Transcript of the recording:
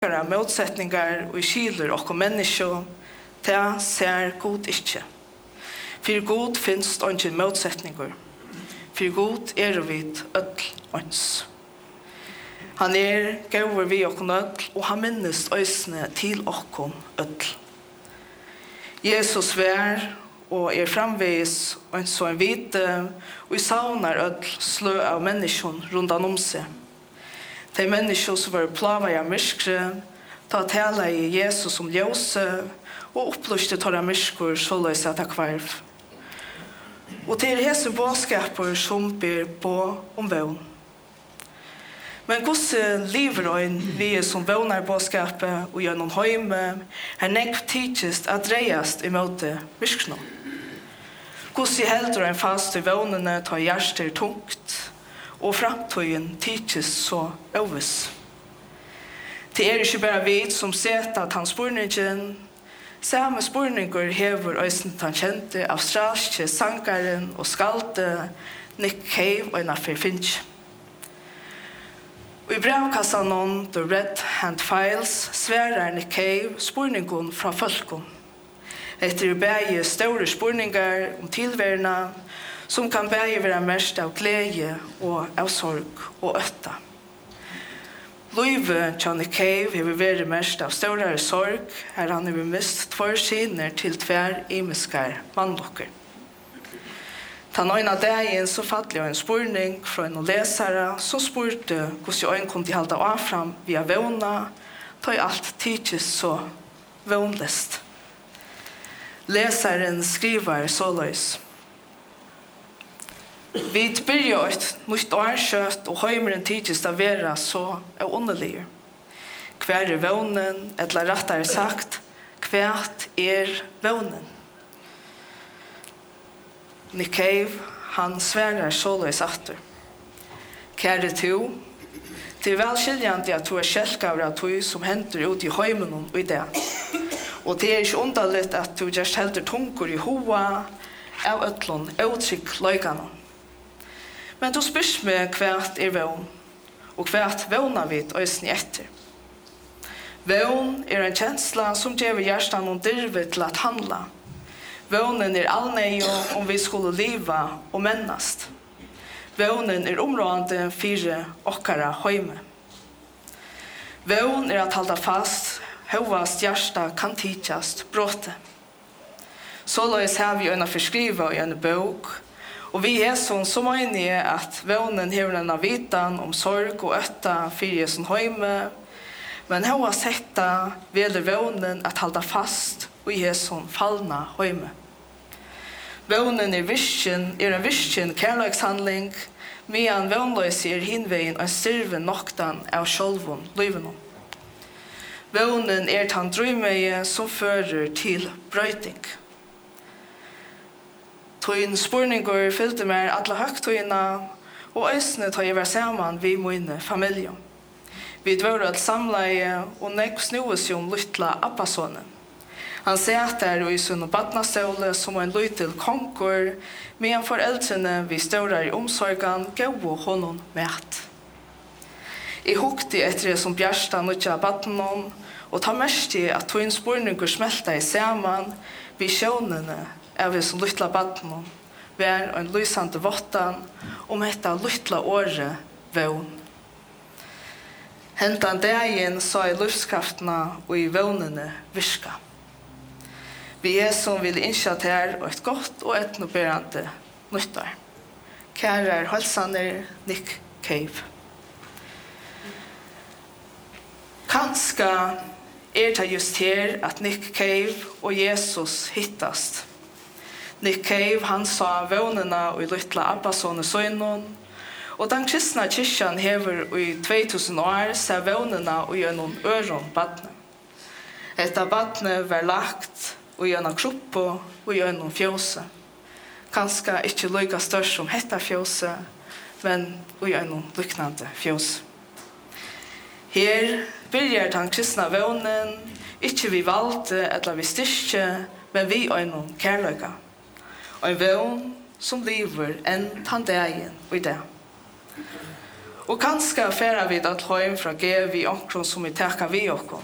motsetningar og skiler og mennesker, det ser god ikke. For god finnes ingen motsetninger. For god vi ødel ons. Han gaver vi okkom ødel, og han minnes øysene til okkom ødel. Jesus vær og framvis og så en vite, og saunar ødel slø av menneskene rundt om seg. De mennesker som var plavet av myskre, ta tala i Jesus om ljøse, og opplyste tåra mysker så løs at det kvarv. Og til hese bådskaper som ber på om vøn. Men hvordan liver vi som vønar bådskapet og gjennom høyme, nekv tidligst at dreiast imot myskene. Hvordan heldur en fast i vønene tar hjerter tungt, og framtøyen tidligst så øves. Det ikke bare vi som setter at han spurningen. Samme spurninger hever øysen han kjente australske sangaren og skalte Nick Cave og en affær finch. Og i brevkassan The Red Hand Files sverar Nick Cave spurningen fra folken. Etter begge store spurninger om tilværende som kan begge være mest av glede og av sorg og øtta. Løyve Johnny Cave har vært mest av større sorg, her han har mist 2 siner til 2 imiskar mannlokker. Ta noen av dagen så fattelig en spurning fra en lesere som spurte hvordan jeg kunne halde av fram via våna, ta alt tidvis så vånlist. Leseren skriver såleis. Vi byrja et nytt årskjøtt og høymeren tidligst av vera så underlige. Hver vånen, eller rettere sagt, hvert vånen. Nick Cave, han sverar såleis atter. Kjære to, det velskiljande at du kjelkavra av tog som henter ut i høymen og i det. Og det ikke underligt at du just helder tunker i hoa av øtlån, uttrykk løyganen. Men du spørs meg hvert vån, og hvert våna vi øysen etter. Vån en kjensla som gjør hjertan og dirve til at handla. Vånen allneio om vi skulle liva og mennast. Vånen områdende fire okkara høyme. Vån at halda fast, høvast hjärsta kan tidjast bråte. Såleis har vi øyne forskriva i en bok, og vi som enige at vånen hever en vitan om sorg og øtta fyrir som høyme, men hva setta veler vånen at halda fast og i som fallna høyme. Vånen en visken kærløkshandling, medan vånløs hinveien og styrven noktan av sjolvun livenom. Vånen tan drøymeie som fører til brøyting. Tøyen spurninger fylte meg alle høgtøyene, og øsene tar jeg var sammen ved mine familier. Vi var et samleie, og nek snues jo lytla Abbasånen. Han sier der i sin badnastøle som en lytel konkor, medan foreldrene vi større i omsorgen gav honom mat. Jeg hukte etter det som bjersta nødja badnen, og ta mest i at tøyen spurninger smelta i sammen ved sjånene av som lytla badnen, vær en lysande vottan om etta lytla åre vån. Hentan dagen sa i livskraftene og i vånene virka. Vi som vil innskja til her og et godt og etnoberande nyttar. Kære halsaner Nick Cave. Kanska det just her at Nick Cave og Jesus hittast. Nick Cave, han sa vånene og i lytla Abbasåne søgnen, og den kristna kyrkjan hever i 2000 år sa vånene og gjennom øron badne. Etta badne var lagt og gjennom kropp og gjennom fjøse. Kanskje ikke lykke størst som hetta fjøse, men og gjennom lyknande fjøse. Her byrjar den kristna vånen, ikke vi valgte eller vi styrke, men vi gjennom kærløyga. Og en vån som lever enn tann dagen og i det. Og kanskje færa vi at høym fra G vi omkron som vi teka vi okkom.